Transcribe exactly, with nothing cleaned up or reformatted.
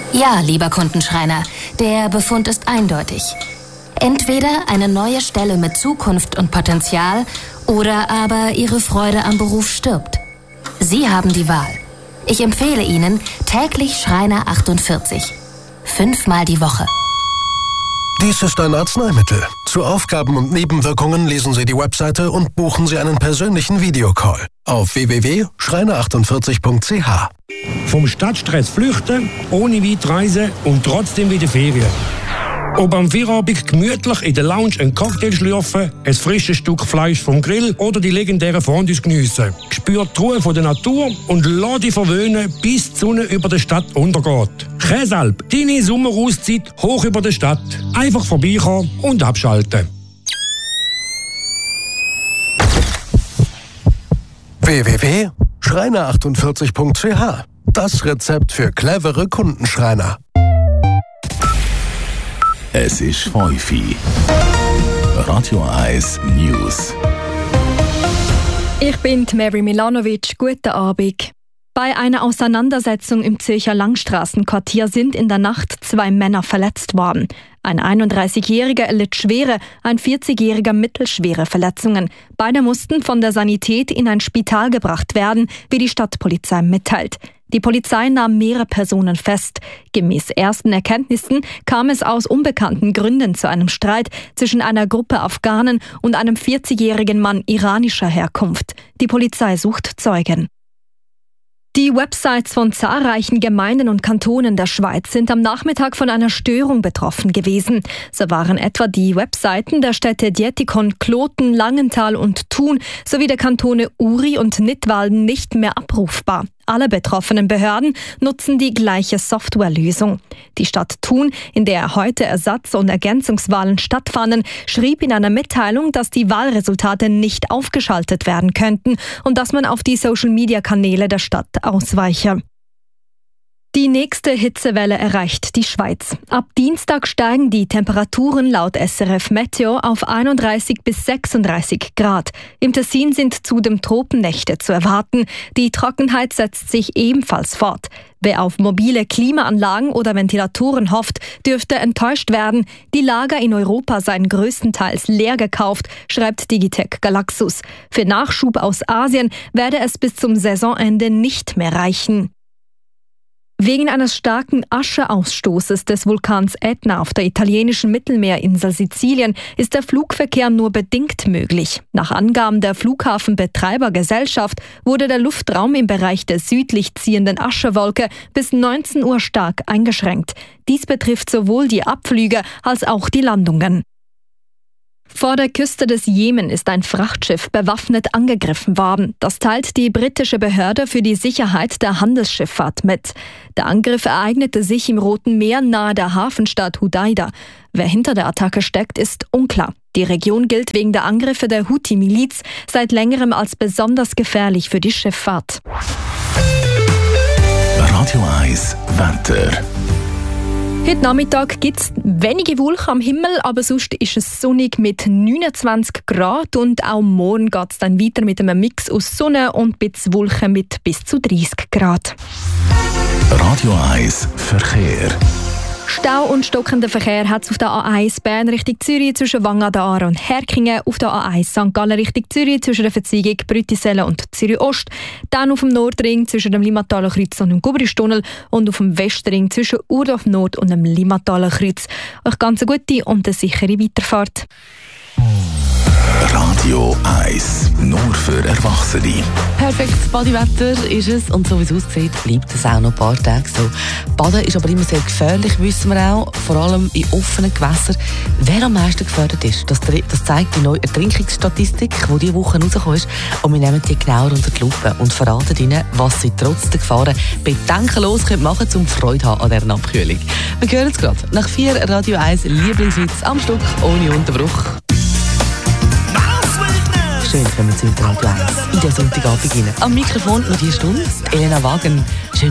Ja, lieber Kundenschreiner, der Befund ist eindeutig. Entweder eine neue Stelle mit Zukunft und Potenzial oder aber Ihre Freude am Beruf stirbt. Sie haben die Wahl. Ich empfehle Ihnen täglich Schreiner achtundvierzig. Fünfmal die Woche. Dies ist ein Arzneimittel. Zu Aufgaben und Nebenwirkungen lesen Sie die Webseite und buchen Sie einen persönlichen Videocall auf w w w punkt schreiner achtundvierzig punkt c h. Vom Stadtstress flüchten, ohne weit reisen und trotzdem wieder Ferien. Ob am Feierabend gemütlich in der Lounge einen Cocktail schlürfen, ein frisches Stück Fleisch vom Grill oder die legendären Fondues geniessen. Spürt die Ruhe von der Natur und lass dich verwöhnen, bis die Sonne über der Stadt untergeht. Käsalp, deine Sommerauszeit hoch über der Stadt. Einfach vorbeikommen und abschalten. w w w punkt schreiner achtundvierzig punkt c h. Das Rezept für clevere Kundenschreiner. Es ist fünf Uhr. Radio eins News. Ich bin Mary Milanovic. Guten Abend. Bei einer Auseinandersetzung im Zürcher Langstraßenquartier sind in der Nacht zwei Männer verletzt worden. Ein einunddreißigjähriger erlitt schwere, ein vierzigjähriger mittelschwere Verletzungen. Beide mussten von der Sanität in ein Spital gebracht werden, wie die Stadtpolizei mitteilt. Die Polizei nahm mehrere Personen fest. Gemäß ersten Erkenntnissen kam es aus unbekannten Gründen zu einem Streit zwischen einer Gruppe Afghanen und einem vierzigjährigen Mann iranischer Herkunft. Die Polizei sucht Zeugen. Die Websites von zahlreichen Gemeinden und Kantonen der Schweiz sind am Nachmittag von einer Störung betroffen gewesen. So waren etwa die Webseiten der Städte Dietikon, Kloten, Langenthal und Thun sowie der Kantone Uri und Nidwalden nicht mehr abrufbar. Alle betroffenen Behörden nutzen die gleiche Softwarelösung. Die Stadt Thun, in der heute Ersatz- und Ergänzungswahlen stattfanden, schrieb in einer Mitteilung, dass die Wahlresultate nicht aufgeschaltet werden könnten und dass man auf die Social-Media-Kanäle der Stadt ausweiche. Die nächste Hitzewelle erreicht die Schweiz. Ab Dienstag steigen die Temperaturen laut S R F Meteo auf einunddreißig bis sechsunddreißig Grad. Im Tessin sind zudem Tropennächte zu erwarten. Die Trockenheit setzt sich ebenfalls fort. Wer auf mobile Klimaanlagen oder Ventilatoren hofft, dürfte enttäuscht werden. Die Lager in Europa seien größtenteils leer gekauft, schreibt Digitec Galaxus. Für Nachschub aus Asien werde es bis zum Saisonende nicht mehr reichen. Wegen eines starken Ascheausstoßes des Vulkans Ätna auf der italienischen Mittelmeerinsel Sizilien ist der Flugverkehr nur bedingt möglich. Nach Angaben der Flughafenbetreibergesellschaft wurde der Luftraum im Bereich der südlich ziehenden Aschewolke bis neunzehn Uhr stark eingeschränkt. Dies betrifft sowohl die Abflüge als auch die Landungen. Vor der Küste des Jemen ist ein Frachtschiff bewaffnet angegriffen worden. Das teilt die britische Behörde für die Sicherheit der Handelsschifffahrt mit. Der Angriff ereignete sich im Roten Meer nahe der Hafenstadt Hudaida. Wer hinter der Attacke steckt, ist unklar. Die Region gilt wegen der Angriffe der Houthi-Miliz seit längerem als besonders gefährlich für die Schifffahrt. Radio eins Wetter. Heute Nachmittag gibt es wenige Wolken am Himmel, aber sonst ist es sonnig mit neunundzwanzig Grad und auch morgen geht es dann weiter mit einem Mix aus Sonne und bisschen Wolken mit bis zu dreißig Grad. Radio eins Verkehr. Stau und stockender Verkehr hat es auf der A eins Bern Richtung Zürich zwischen Wangen an der Aare und Herkingen, auf der A eins Sankt Gallen Richtung Zürich zwischen der Verzweigung Brütisellen und Zürich Ost, dann auf dem Nordring zwischen dem Limmataler Kreuz und dem Gubristunnel und auf dem Westring zwischen Urdorf Nord und dem Limmataler Kreuz. Euch ganz eine gute und eine sichere Weiterfahrt. Radio eins, nur für Erwachsene. Perfektes Badewetter ist es und so wie es aussieht, bleibt es auch noch ein paar Tage so. Baden ist aber immer sehr gefährlich, wissen wir auch, vor allem in offenen Gewässern. Wer am meisten gefährdet ist, das, das zeigt die neue Ertrinkungsstatistik, die diese Woche rausgekommen ist. Und wir nehmen die genauer unter die Lupe und verraten Ihnen, was Sie trotz der Gefahren bedenkenlos machen können, um Freude haben an dieser Abkühlung. Wir hören es gerade nach vier Radio eins Lieblingshits am Stück ohne Unterbruch. Schön, wenn wir zu Radio eins in der Sonntagabend beginnen. Am Mikrofon noch diese Stunde Elena Wagen. Schön